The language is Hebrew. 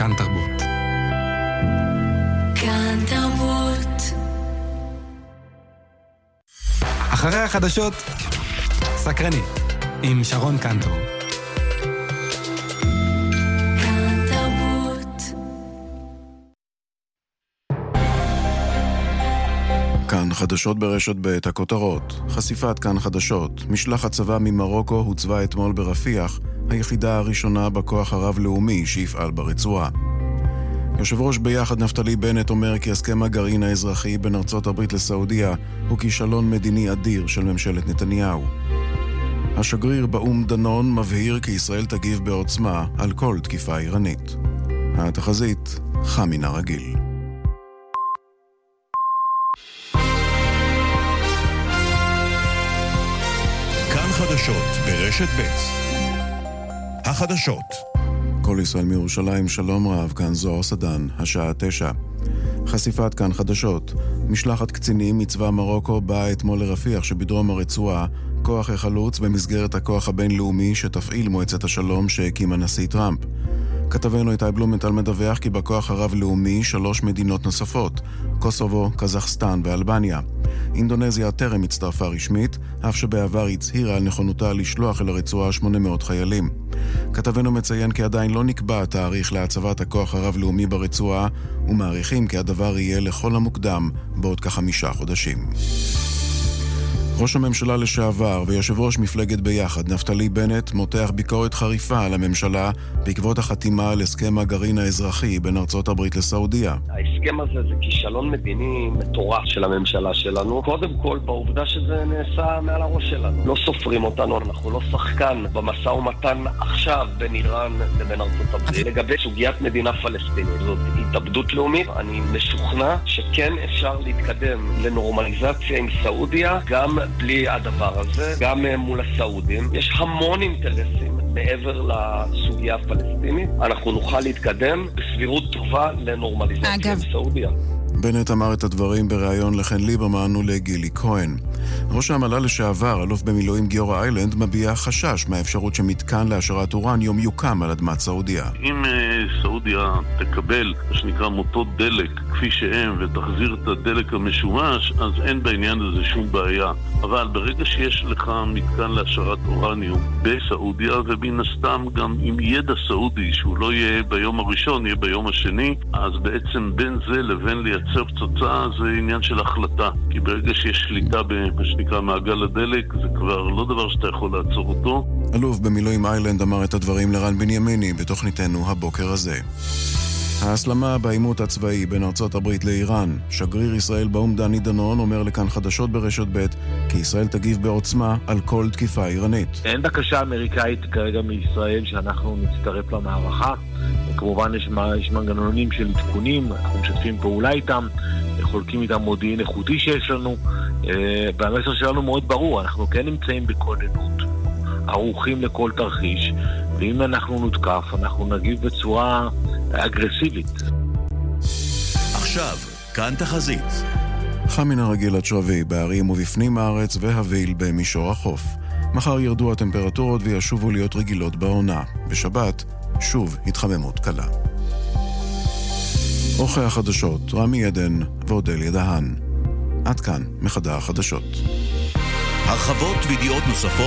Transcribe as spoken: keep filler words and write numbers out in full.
כאן תרבות. כאן תרבות. אחרי החדשות, סקרני, עם שרון קנטור. כאן תרבות. כאן חדשות ברשת ב' הכותרות. חשיפת כאן חדשות. משלחת צבא ממרוקו הוצבה אתמול ברפיח, היחידה הראשונה בכוח הרב-לאומי שיפעל ברצועה. יושב ראש ביחד נפתלי בנט אומר כי הסכם הגרעין האזרחי בין ארצות הברית לסעודיה הוא כישלון מדיני אדיר של ממשלת נתניהו. השגריר באום דנון מבהיר כי ישראל תגיב בעוצמה על כל תקיפה איראנית. התחזית חם מן הרגיל. כאן חדשות ברשת ב' החדשות. כל ישראל מירושלים, שלום רב, כאן זוהר סדן, השעה תשע. חשיפת כאן חדשות. משלחת קצינים מצבא מרוקו באה אתמול לרפיח שבדרום הרצועה, כוח החלוץ במסגרת הכוח הבינלאומי שתפעיל מועצת השלום שהקים הנשיא טראמפ. כתבנו איתי בלומנטל מדווח כי בכוח הרב-לאומי שלוש מדינות נוספות, קוסובו, קזחסטן ואלבניה. אינדונזיה טרם הצטרפה רשמית, אף שבעבר הצהירה על נכונותה לשלוח אל הרצועה שמונה מאות חיילים. כתבנו מציין כי עדיין לא נקבע תאריך להצבת הכוח הרב-לאומי ברצועה, ומעריכים כי הדבר יהיה לכל המוקדם בעוד כחמישה חודשים. ראש הממשלה לשעבר ויושב ראש מפלגת ביחד נפתלי בנט מותח ביקורת חריפה על הממשלה בעקבות החתימה על הסכם הגרעין האזרחי בין ארצות הברית לסעודיה. ההסכם הזה זה כישלון מדיני מטורף של הממשלה שלנו. קודם כל בעובדה שזה נעשה מעל הראש שלנו. לא סופרים אותנו, אנחנו לא שחקן במשא ומתן עכשיו בין איראן לבין ארצות הברית. לגבי סוגיית מדינה פלסטינית, זאת התאבדות לאומית. אני משוכנע שכן אפשר להתקדם לנורמליזציה עם סעודיה, גם בלי הדבר הזה, גם מול הסעודים. יש המון אינטרסים מעבר לסוגיה הפלסטינית. אנחנו נוכל להתקדם בסבירות טובה לנורמליזציה עם סעודיה. בנט אמר את הדברים בריאיון לחן ליברמן ולגילי כהן. ראש המל"ל לשעבר, אלוף במילואים גיורא איילנד, מביע חשש מהאפשרות שמתקן להשארת אורניום יוקם על אדמת סעודיה. אם uh, סעודיה תקבל, מה שנקרא מוטות דלק, כפי שהם, ותחזיר את הדלק המשומש, אז אין בעניין הזה שום בעיה. אבל ברגע שיש לך מתקן להשארת אורניום בסעודיה, ובין הסתם גם עם ידע סעודי, שהוא לא יהיה ביום הראשון, יהיה ביום השני, אז בעצם בין זה לבין לייצר פצצה זה עניין של החלטה. כי ברגע שיש שליטה במה שנקרא מעגל הדלק, זה כבר לא דבר שאתה יכול לעצור אותו. אלוף במילואים איילנד אמר את הדברים לרן בנימיני בתוכניתנו הבוקר הזה. ההסלמה בעימות הצבאי בין ארצות הברית לאיראן. שגריר ישראל באום דני דנון אומר לכאן חדשות ברשת ב' כי ישראל תגיב בעוצמה על כל תקיפה איראנית. אין בקשה אמריקאית כרגע מישראל שאנחנו נצטרף למערכה. כמובן יש, יש מנגנונים של עדכונים, אנחנו משתפים פעולה איתם, חולקים איתם מודיעין איכותי שיש לנו, והמסר שלנו מאוד ברור, אנחנו כן נמצאים בכוננות, ערוכים לכל תרחיש, ואם אנחנו נותקף, אנחנו נגיב בצורה אגרסיבית. עכשיו, כאן תחזית. חם מן הרגיל עד שרבי, בערים ובפנים הארץ והוויל במישור החוף. מחר ירדו הטמפרטורות וישובו להיות רגילות בעונה. בשבת, שוב התחממות קלה. אורחי החדשות, רמי עדן ואודליה דהן. עד כאן מחדר החדשות. הרחבות וידיעות נוספות